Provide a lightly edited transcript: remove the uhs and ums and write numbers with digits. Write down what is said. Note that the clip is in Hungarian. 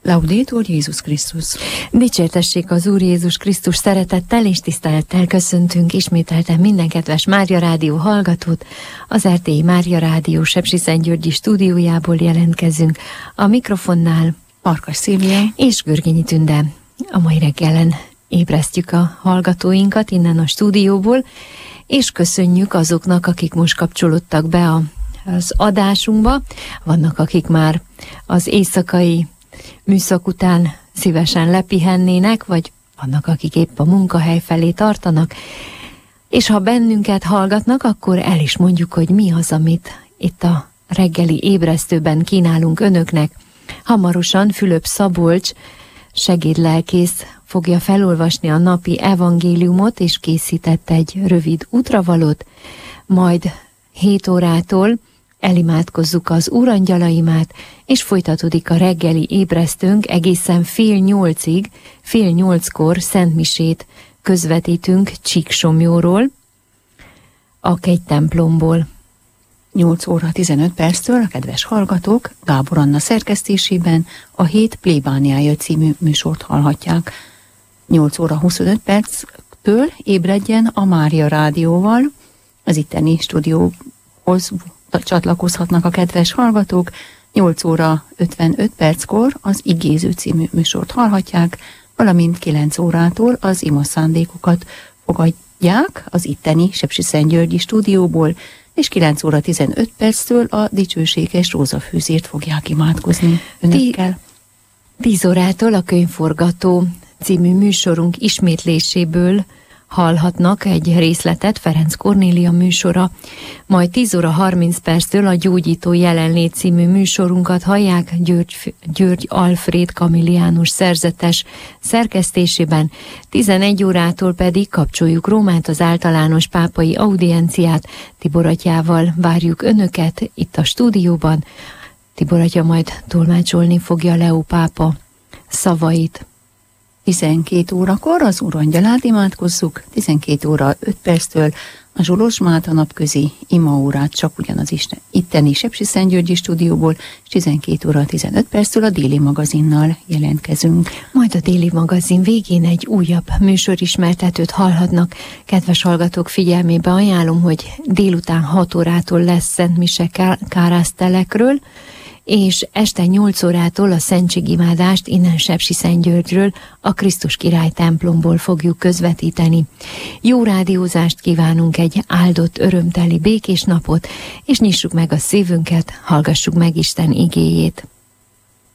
Laudetur Jézus Krisztus. Dicsértessék az Úr Jézus Krisztus, szeretettel és tisztelettel köszöntünk ismételten minden kedves Mária Rádió hallgatót. Az RTI Mária Rádió Sepsiszentgyörgyi stúdiójából jelentkezünk. A mikrofonnál Farkas Szilvia és Görgényi Tünde. A mai reggelen ébresztjük a hallgatóinkat innen a stúdióból, és köszönjük azoknak, akik most kapcsolódtak be az adásunkba. Vannak, akik már az éjszakai műszak után szívesen lepihennének, vagy vannak, akik épp a munkahely felé tartanak, és ha bennünket hallgatnak, akkor el is mondjuk, hogy mi az, amit itt a reggeli ébresztőben kínálunk önöknek. Hamarosan Fülöp Szabolcs segédlelkész fogja felolvasni a napi evangéliumot, és készített egy rövid útravalót, majd 7 órától elimádkozzuk az Úrangyalaimát, és folytatódik a reggeli ébresztőnk egészen 7:30-ig, 7:30-kor szentmisét közvetítünk Csíksomlyóról, a kegytemplomból. 8 óra 15 perctől a kedves hallgatók Gábor Anna szerkesztésében a Hét plébániája című műsort hallhatják. 8 óra 25 perctől ébredjen a Mária Rádióval, az itteni stúdióhoz csatlakozhatnak a kedves hallgatók. 8 óra 55 perckor az Igéző című műsort hallhatják, valamint 9 órától az ima szándékokat fogadják az itteni Sepsiszentgyörgyi stúdióból, és 9 óra 15 perctől a dicsőséges rózafűzért fogják imádkozni önökkel. 10 órától a Könyvforgató című műsorunk ismétléséből hallhatnak egy részletet, Ferenc Kornélia műsora, majd 10 óra 30 perctől a Gyógyító jelenlét című műsorunkat hallják György Alfréd Kamiliánus szerzetes szerkesztésében, 11 órától pedig kapcsoljuk Rómát, az általános pápai audienciát. Tibor atyával várjuk önöket itt a stúdióban. Tibor atya majd tolmácsolni fogja Leó pápa szavait. 12 órakor az Úrangyalát imádkozzuk, 12 óra 5 perctől a Zsolos Máta napközi imaórát csak ugyanaz itteni Sepsiszentgyörgyi stúdióból, és 12 óra 15 perctől a Déli magazinnal jelentkezünk. Majd a Déli magazin végén egy újabb műsorismertetőt hallhatnak. Kedves hallgatók figyelmébe ajánlom, hogy délután 6 órától lesz szentmise kárásztelekről, és este 8 órától a szentségimádást innen Sepsiszentgyörgyről, a Krisztus Király templomból fogjuk közvetíteni. Jó rádiózást kívánunk, egy áldott, örömteli, békés napot, és nyissuk meg a szívünket, hallgassuk meg Isten igéjét.